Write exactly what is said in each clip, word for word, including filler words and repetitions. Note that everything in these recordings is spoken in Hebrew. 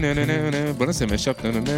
בוא נעשה משאפ.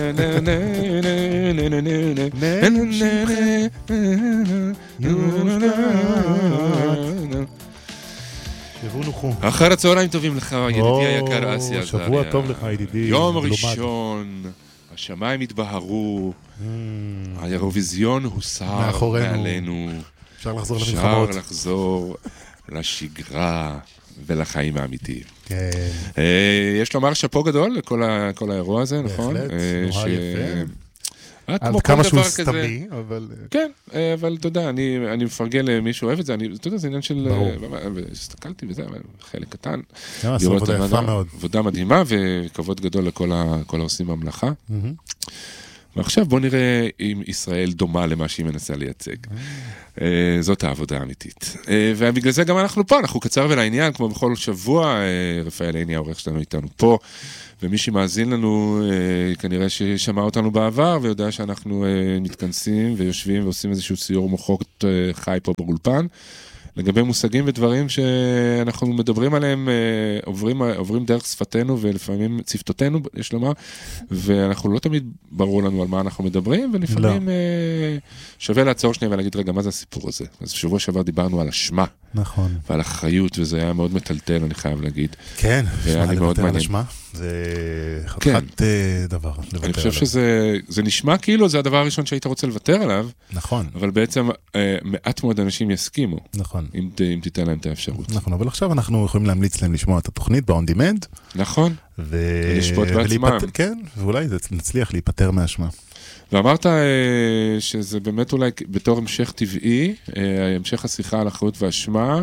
אחר הצהריים טובים לך, ידידי היקר אסי עזריה. שבוע טוב לך, ידידי. יום ראשון, השמיים התבהרו, האירוויזיון הוסר מעלינו. אפשר לחזור למלחמות. אפשר לחזור לשגרה ולחיים האמיתיים. כן. יש לומר שאפו גדול לכל האירוע הזה, נכון? בהחלט, נורא יפה. כמו כמה שהוא כזה. סתמי, אבל... כן, אבל אתה יודע, אני מפרגן למי שאוהב את זה, אתה יודע, זה עניין של... הסתכלתי וזה, אבל חלק קטן. עשו עבודה יפה מאוד. עבודה מדהימה, וכבוד גדול לכל העושים במלאכה. ועכשיו בוא נראה אם ישראל דומה למה שהיא מנסה לייצג. זאת העבודה האמיתית. ובגלל זה גם אנחנו פה, אנחנו קצר ולעניין, כמו בכל שבוע, רפאל עיני העורך שלנו איתנו פה, ומי שמאזין לנו כנראה ששמע אותנו בעבר, ויודע שאנחנו מתכנסים ויושבים ועושים איזשהו סיור מוחות חי פה באולפן, לגבי מושגים ודברים שאנחנו מדברים עליהם, עוברים, עוברים דרך שפתנו ולפעמים צוותותינו, יש לומר, ואנחנו לא תמיד ברור לנו על מה אנחנו מדברים, ולפעמים לא. שווה לעצור שנייה ולהגיד, רגע, מה זה הסיפור הזה? אז בשבוע שעבר דיברנו על אשמה. נכון. ועל אחריות, וזה היה מאוד מטלטל, אני חייב להגיד. כן, אשמה לוותר על אשמה. זה חתיכת דבר. אני חושב שזה נשמע כאילו זה הדבר הראשון שהיית רוצה לוותר עליו. נכון. אבל בעצם מעט מאוד אנשים יסכימו. נכון. אם תיתן להם את האפשרות. נכון, אבל עכשיו אנחנו יכולים להמליץ להם לשמוע את התוכנית ב-on demand. נכון. ולשפוט בעצמם. כן, ואולי נצליח להיפטר מהאשמה. ואמרת שזה באמת אולי בתור המשך טבעי, המשך השיחה על אחריות ואשמה,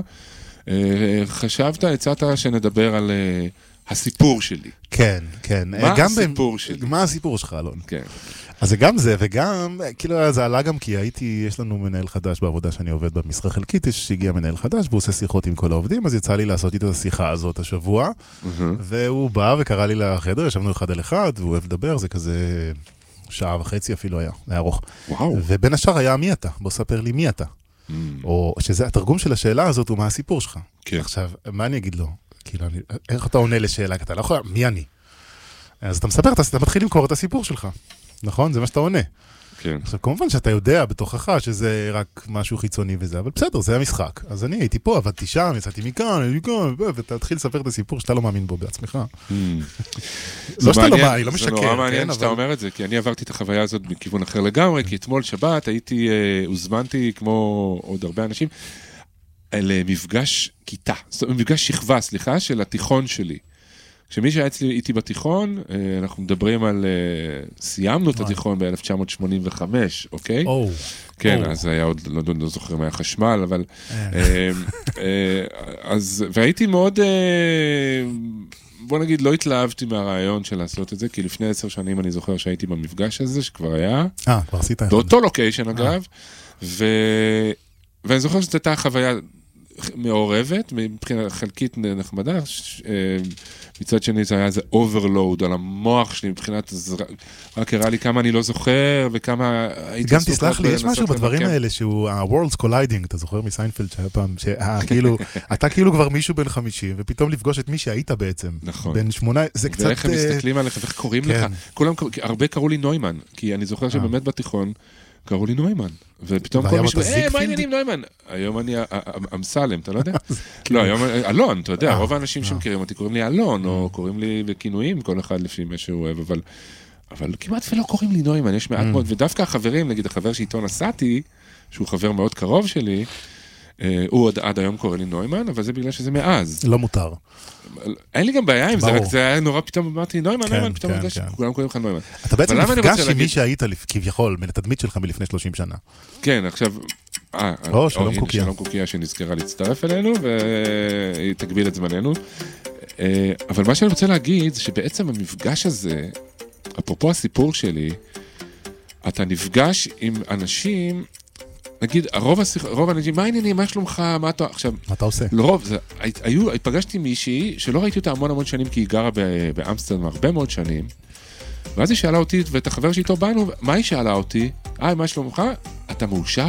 חשבת, הצעת שנדבר על הסיפור שלי. כן, כן. מה הסיפור שלי? מה הסיפור שלך, אלון? כן. אז זה גם זה, וגם, כאילו זה עלה גם כי הייתי, יש לנו מנהל חדש בעבודה שאני עובד במשרה חלקית, יש שהגיע מנהל חדש, והוא עושה שיחות עם כל העובדים, אז יצא לי לעשות איתו את השיחה הזאת השבוע, והוא בא וקרא לי לחדר, ישבנו אחד על אחד, והוא אוהב לדבר, זה כזה שעה וחצי אפילו היה, היה ארוך. וואו. ובין השאר היה מי אתה, בוא ספר לי מי אתה. או שזה התרגום של השאלה הזאת, הוא מה הסיפור שלך. כן. עכשיו, מה אני אגיד לו? כאילו, איך אתה עונה לשאלה? אתה לא יכול, מי אני? אז אתה מספר, אתה מתחיל למכור את הסיפור שלך. נכון? זה מה שאתה עונה. כן. עכשיו, כמובן שאתה יודע בתוכך שזה רק משהו חיצוני וזה, אבל בסדר, זה המשחק. אז אני הייתי פה, עבדתי שם, יצאתי מכאן, הייתי כאן, ואתה תתחיל לספר את הסיפור שאתה לא מאמין בו בעצמך. לא שאתה לא מאמין, לא משקר. זה נורא מעניין שאתה אומר את זה, כי אני עברתי את החוויה הזאת בכיוון אחר לגמרי, כי אתמול שבת הייתי, הוזמנתי כמו עוד הרבה אנשים, למפגש כיתה, מפגש שכבה, סליחה, של התיכון שלי. כשמי שהיה אצלי איתי בתיכון, אנחנו מדברים על, סיימנו את התיכון ב-אלף תשע מאות שמונים וחמש, אוקיי? כן, אז היה עוד, לא זוכר מה היה חשמל, אבל, אז, והייתי מאוד, בוא נגיד, לא התלהבתי מהרעיון של לעשות את זה, כי לפני עשר שנים אני זוכר שהייתי במפגש הזה, שכבר היה, אה, כבר עשית אחד. באותו לוקיישן אגב, ואני זוכר שזו הייתה חוויה מעורבת, מבחינה חלקית נחמדה, מצד שני זה היה איזה אוברלואוד על המוח שלי, מבחינת, רק הראה לי כמה אני לא זוכר, וכמה הייתי גם תסלח לי, יש משהו בדברים האלה שהוא ה-Worlds Colliding, אתה זוכר מסיינפלד שהיה פעם, אתה כאילו כבר מישהו בן חמישים, ופתאום לפגוש את מי שהיית בעצם. נכון. בן שמונה, זה קצת... ואיך הם מסתכלים עליך, ואיך קוראים לך. כולם, הרבה קראו לי נוימן, כי אני זוכר שבאמת בתיכון, קראו לי נוימן, ופתאום כל מישהו, אה, מה העניינים נוימן? היום אני אמסלם, אתה לא יודע? לא, היום, אלון, אתה יודע, רוב האנשים שמכירים אותי קוראים לי אלון, או קוראים לי בכינויים, כל אחד לפי מה שהוא אוהב, אבל, אבל כמעט ולא קוראים לי נוימן, יש מעט מאוד, ודווקא החברים, נגיד החבר שאיתו נסעתי, שהוא חבר מאוד קרוב שלי, הוא עד היום קורא לי נוימן, אבל זה בגלל שזה מאז. לא מותר. אין לי גם בעיה עם זה, רק זה היה נורא פתאום אמרתי נוימן, נוימן, פתאום אמרתי שכולם קוראים לך נוימן. אתה בעצם נפגש עם מי שהיית כביכול, מלתדמית שלך מלפני שלושים שנה. כן, עכשיו, או, שלום קוקיה. שלום קוקיה שנזכרה להצטרף אלינו, והיא תגביל את זמננו. אבל מה שאני רוצה להגיד, זה שבעצם המפגש הזה, אפרופו הסיפור שלי, אתה נפגש עם אנשים, נגיד, הרוב השיח, רוב האנשים, מה העניינים, מה שלומך, מה אתה, עכשיו, מה אתה עושה? לרוב, זה, היו, התפגשתי מישהי שלא ראיתי אותה המון המון שנים, כי היא גרה באמסטרדם הרבה מאוד שנים, ואז היא שאלה אותי, ואת החבר שאיתו באנו, מה היא שאלה אותי? אה, מה שלומך? אתה מאושר?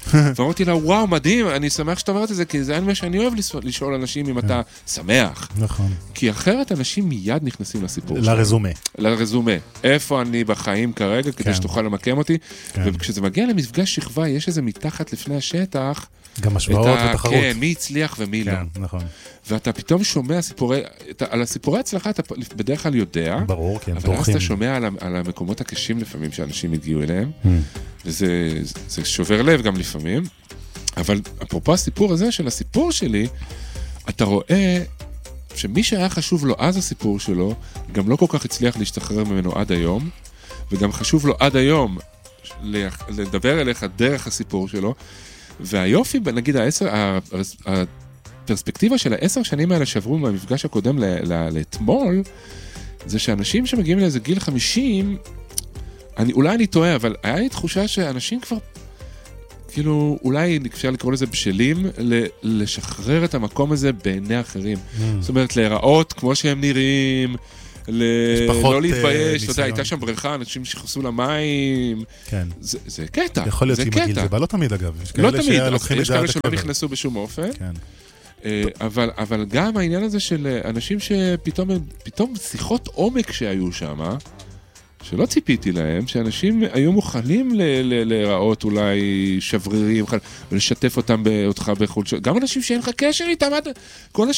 ואמרתי לה, וואו, מדהים, אני שמח שאתה אומרת את זה, כי זה אין מה שאני אוהב לשאול אנשים אם אתה שמח. נכון. כי אחרת אנשים מיד נכנסים לסיפור. לרזומה. לרזומה. איפה אני בחיים כרגע, כדי שתוכל למקם אותי. וכשזה מגיע למפגש שכבה, יש איזה מתחת לפני השטח, גם השוואות ותחרות. כן, מי הצליח ומי לא. כן, נכון. ואתה פתאום שומע סיפורי, על הסיפורי הצלחה אתה בדרך כלל יודע, ברור, כן, אבל אז אתה שומע על, על המקומות הקשים לפעמים שאנשים הגיעו אליהם, וזה זה שובר לב גם לפעמים, אבל אפרופו הסיפור הזה של הסיפור שלי, אתה רואה שמי שהיה חשוב לו אז הסיפור שלו, גם לא כל כך הצליח להשתחרר ממנו עד היום, וגם חשוב לו עד היום לדבר אליך דרך הסיפור שלו, והיופי, נגיד, העשר, הפרספקטיבה של העשר שנים האלה שעברו מהמפגש הקודם לאתמול, זה שאנשים שמגיעים לאיזה גיל חמישים, אני, אולי אני טועה, אבל היה לי תחושה שאנשים כבר, כאילו, אולי אפשר לקרוא לזה בשלים, לשחרר את המקום הזה בעיני אחרים. Mm. זאת אומרת, להיראות כמו שהם נראים, ל... לא להתבייש, אתה יודע, הייתה שם בריכה, אנשים שחסו למים, כן. זה, זה קטע, יכול להיות זה שעם קטע. הגיל זה בא, לא תמיד אגב, יש לא כאלה תמיד, יש כאלה שלא נכנסו בשום אופן, כן. אבל, אבל גם העניין הזה של אנשים שפתאום, פתאום שיחות עומק שהיו שם, שלא ציפיתי להם, שאנשים היו מוכנים להיראות אולי שברירים, ולשתף אותם אותך בחולשות, גם אנשים שאין לך קשר איתם, כל